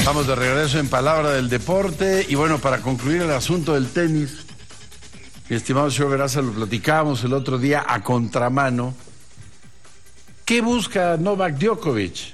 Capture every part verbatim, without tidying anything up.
Vamos de regreso en Palabra del Deporte. Y bueno, para concluir el asunto del tenis, mi estimado señor Veraza, lo platicábamos el otro día a contramano. ¿Qué busca Novak Djokovic?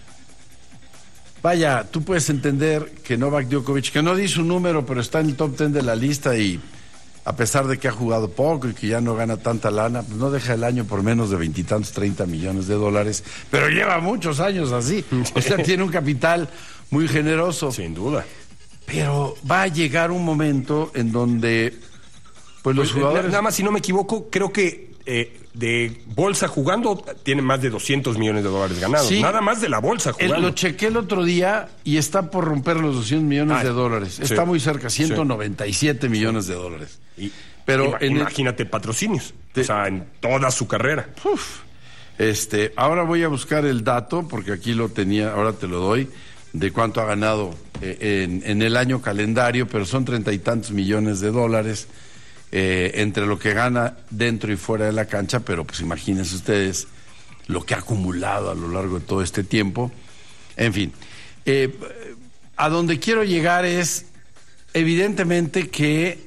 Vaya, tú puedes entender que Novak Djokovic, que no dice un número, pero está en el top ten de la lista y a pesar de que ha jugado poco y que ya no gana tanta lana, pues no deja el año por menos de veintitantos, treinta millones de dólares, pero lleva muchos años así. O sea, tiene un capital muy generoso. Sin duda. Pero va a llegar un momento en donde, pues los Pues, jugadores... Nada más, si no me equivoco, creo que eh, de bolsa jugando tiene más de doscientos millones de dólares ganados. Sí. Nada más de la bolsa El- jugando. lo chequé el otro día y está por romper los doscientos millones Ah, de dólares. sí. Está muy cerca, Sí. ciento noventa y siete millones de dólares. Y- Pero ima- en el- imagínate patrocinios. Te- O sea, en toda su carrera. Uf. Este, ahora voy a buscar el dato, porque aquí lo tenía, ahora te lo doy, de cuánto ha ganado eh, en, en el año calendario, pero son treinta y tantos millones de dólares eh, entre lo que gana dentro y fuera de la cancha, pero pues imagínense ustedes lo que ha acumulado a lo largo de todo este tiempo. En fin, eh, a donde quiero llegar es, evidentemente que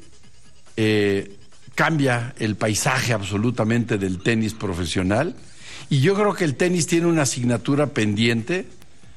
eh, cambia el paisaje absolutamente del tenis profesional, y yo creo que el tenis tiene una asignatura pendiente,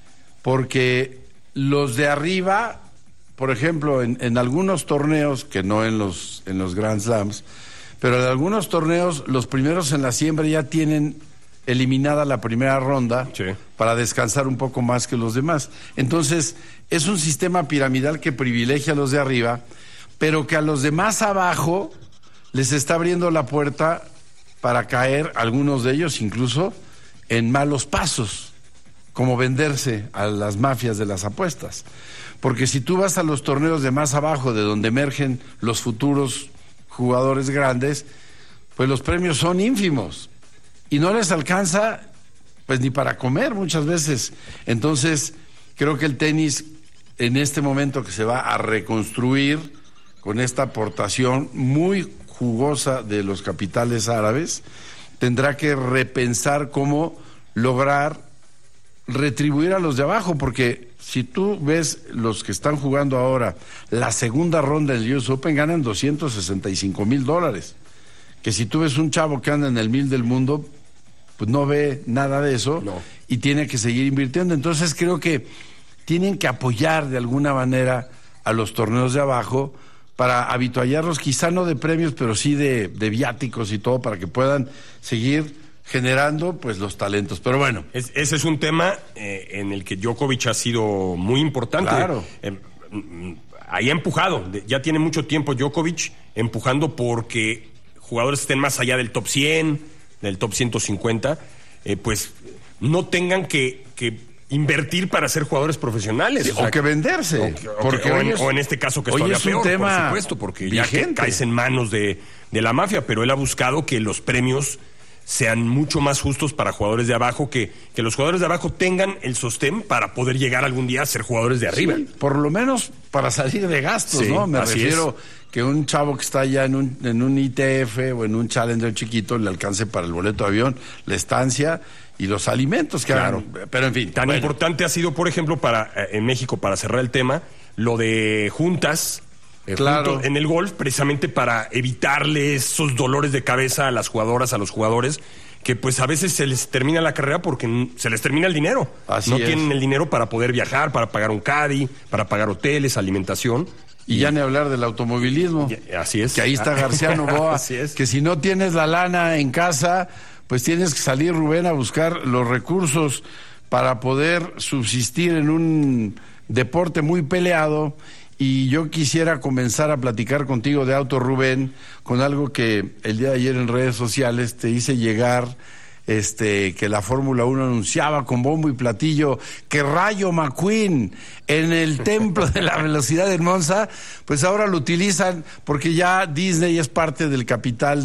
porque los de arriba, por ejemplo, en, en algunos torneos, que no en los, en los Grand Slams, pero en algunos torneos los primeros en la siembra ya tienen eliminada la primera ronda, Sí. para descansar un poco más que los demás. Entonces, es un sistema piramidal que privilegia a los de arriba, pero que a los de más abajo les está abriendo la puerta para caer, algunos de ellos incluso, en malos pasos, como venderse a las mafias de las apuestas. Porque si tú vas a los torneos de más abajo, de donde emergen los futuros jugadores grandes, pues los premios son ínfimos y no les alcanza pues ni para comer muchas veces. Entonces, creo que el tenis, en este momento que se va a reconstruir con esta aportación muy jugosa de los capitales árabes, tendrá que repensar cómo lograr retribuir a los de abajo, porque si tú ves los que están jugando ahora la segunda ronda del U S Open, ganan doscientos sesenta y cinco mil dólares, que si tú ves un chavo que anda en el mil del mundo, pues no ve nada de eso, No. y tiene que seguir invirtiendo. Entonces creo que tienen que apoyar de alguna manera a los torneos de abajo para habituallarlos, quizá no de premios, pero sí de, de viáticos y todo, para que puedan seguir generando pues los talentos. Pero bueno, Es- ese es un tema eh, en el que Djokovic ha sido muy importante. Claro. Eh, mm, ahí ha empujado. De- Ya tiene mucho tiempo Djokovic empujando porque jugadores estén más allá del top cien, del top ciento cincuenta, eh, pues no tengan que, que invertir para ser jugadores profesionales. sí, O sea, o que venderse. O, que- o porque que- o en, hoy es- o en este caso que es hoy todavía es un peor, tema por supuesto, porque ya que vigente. caes en manos de, de la mafia, pero él ha buscado que los premios sean mucho más justos para jugadores de abajo, que, que los jugadores de abajo tengan el sostén para poder llegar algún día a ser jugadores de arriba. Sí, por lo menos para salir de gastos, Sí, ¿no? Me así refiero que un chavo que está ya en un, en un I T F o en un Challenger chiquito le alcance para el boleto de avión, la estancia y los alimentos que Claro. hagan. Pero en fin, Tan bueno. importante ha sido, por ejemplo, para eh, en México, para cerrar el tema, lo de juntas eh, Claro. junto en el golf, precisamente para evitarle esos dolores de cabeza a las jugadoras, a los jugadores, que pues a veces se les termina la carrera porque n- se les termina el dinero. Así no es. tienen el dinero para poder viajar, para pagar un caddy, para pagar hoteles, alimentación. Y ya ni hablar del automovilismo. Y- así es. Que ahí está García Novoa. Así es. Que si no tienes la lana en casa, pues tienes que salir, Rubén, a buscar los recursos para poder subsistir en un deporte muy peleado. Y yo quisiera comenzar a platicar contigo de auto, Rubén, con algo que el día de ayer en redes sociales te hice llegar, este, que la Fórmula uno anunciaba con bombo y platillo que Rayo McQueen en el templo de la velocidad en Monza, pues ahora lo utilizan porque ya Disney es parte del capital